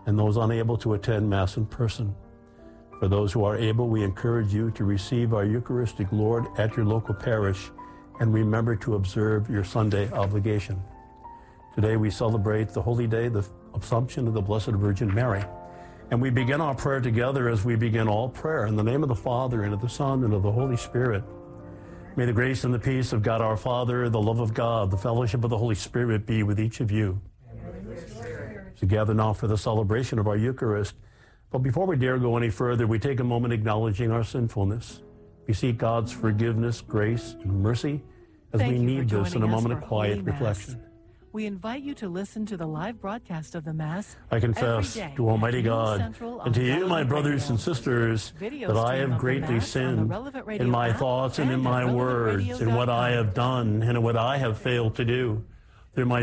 and those unable to attend Mass in person. For those who are able, we encourage you to receive our Eucharistic Lord at your local parish and remember to observe your Sunday obligation. Today we celebrate the holy day, the Assumption of the Blessed Virgin Mary. And we begin our prayer together as we begin all prayer in the name of the Father, and of the Son, and of the Holy Spirit. May the grace and the peace of God our Father, the love of God, the fellowship of the Holy Spirit be with each of you. Together now for the celebration of our Eucharist. But before we dare go any further, we take a moment acknowledging our sinfulness. We seek God's forgiveness, grace, and mercy as we need this in a moment of quiet reflection. We invite you to listen to the live broadcast of the Mass. I confess to Almighty God and to you, my brothers and sisters, that I have greatly sinned in my thoughts and in my words, in what I have done and in what I have failed to do, through my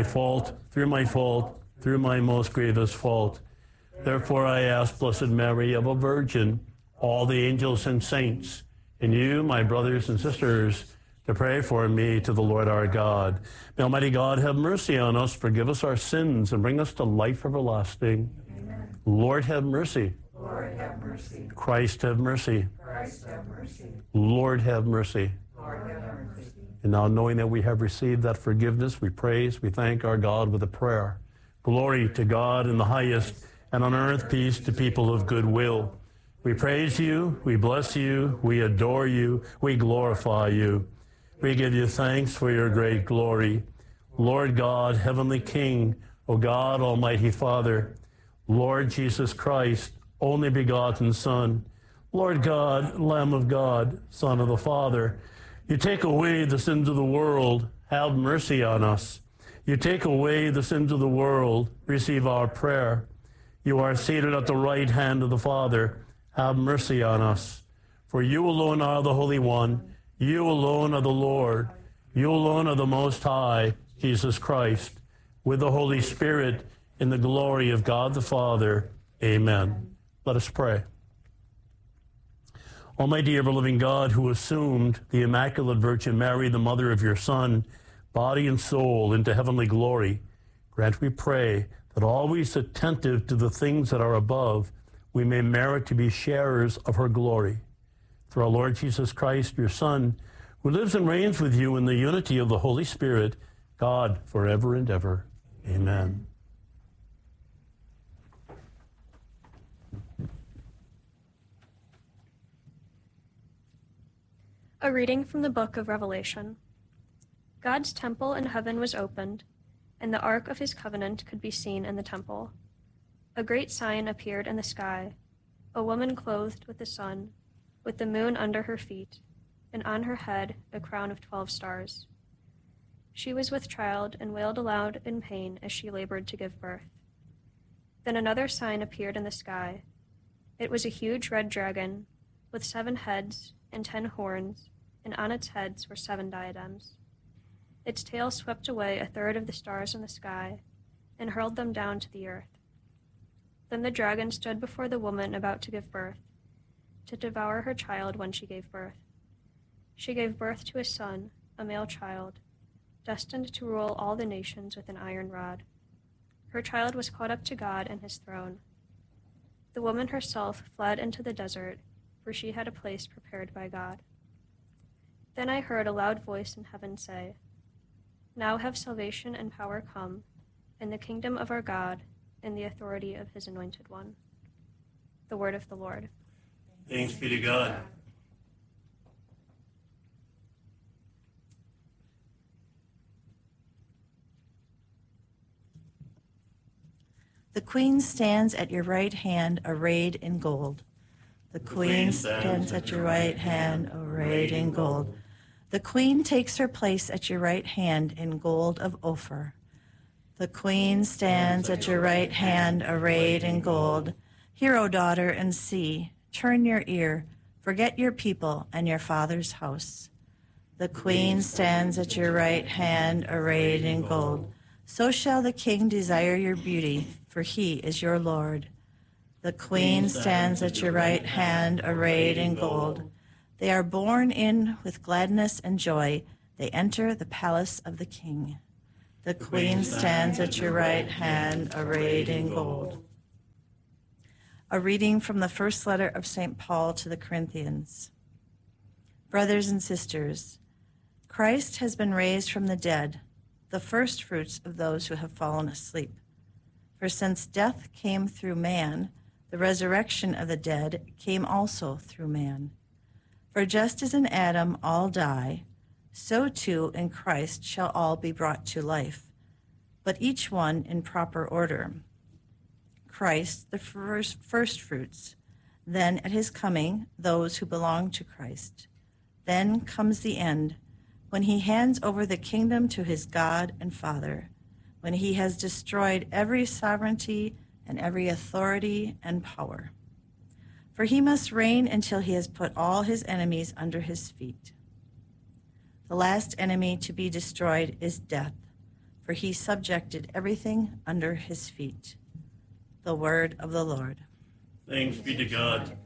most grievous fault. Therefore I ask Blessed Mary, ever Virgin, all the angels and saints, and you, my brothers and sisters, to pray for me to the Lord our God. May Almighty God have mercy on us, forgive us our sins, and bring us to life everlasting. Amen. Lord have mercy. Lord have mercy. Christ have mercy. Christ have mercy. Lord have mercy. Lord have mercy. And now, knowing that we have received that forgiveness, we praise, we thank our God with a prayer. Glory to God in the highest, and on earth peace to people of good will. We praise you, we bless you, we adore you, we glorify you. We give you thanks for your great glory. Lord God, Heavenly King, O God, Almighty Father, Lord Jesus Christ, only begotten Son, Lord God, Lamb of God, Son of the Father, you take away the sins of the world, have mercy on us. You take away the sins of the world, receive our prayer. You are seated at the right hand of the Father, have mercy on us. For you alone are the Holy One, you alone are the Lord. You alone are the Most High, Jesus Christ, with the Holy Spirit, in the glory of God the Father. Amen. Let us pray. Almighty ever-living God, who assumed the Immaculate Virgin Mary, the mother of your Son, body and soul into heavenly glory, grant, we pray, that always attentive to the things that are above, we may merit to be sharers of her glory. Through our Lord Jesus Christ, your Son, who lives and reigns with you in the unity of the Holy Spirit, God, forever and ever. Amen. A reading from the book of Revelation. God's temple in heaven was opened, and the ark of his covenant could be seen in the temple. A great sign appeared in the sky, a woman clothed with the sun, with the moon under her feet, and on her head a crown of 12 stars. She was with child and wailed aloud in pain as she labored to give birth. Then another sign appeared in the sky. It was a huge red dragon, with 7 heads and 10 horns, and on its heads were 7 diadems. Its tail swept away a third of the stars in the sky, and hurled them down to the earth. Then the dragon stood before the woman about to give birth, to devour her child when she gave birth. She gave birth to a son, a male child, destined to rule all the nations with an iron rod. Her child was caught up to God and his throne. The woman herself fled into the desert, for she had a place prepared by God. Then I heard a loud voice in heaven say, "Now have salvation and power come, and the kingdom of our God, and the authority of his anointed one." The word of the Lord. Thanks be to God. The Queen stands at your right hand, arrayed in gold. The Queen stands at your right hand, arrayed in gold. The Queen takes her place at your right hand in gold of Ophir. The Queen stands at your right hand, arrayed in gold. Hear, O daughter, and see. Turn your ear. Forget your people and your father's house. The Queen stands at your right hand, arrayed in gold. So shall the King desire your beauty, for he is your Lord. The Queen stands at your right hand, arrayed in gold. They are borne in with gladness and joy. They enter the palace of the King. The Queen stands at your right hand, arrayed in gold. A reading from the first letter of St. Paul to the Corinthians. Brothers and sisters, Christ has been raised from the dead, the first fruits of those who have fallen asleep. For since death came through man, the resurrection of the dead came also through man. For just as in Adam all die, so too in Christ shall all be brought to life, but each one in proper order. Christ, the first fruits, then at his coming, those who belong to Christ. Then comes the end, when he hands over the kingdom to his God and Father, when he has destroyed every sovereignty and every authority and power. For he must reign until he has put all his enemies under his feet. The last enemy to be destroyed is death, for he subjected everything under his feet. The word of the Lord. Thanks be to God.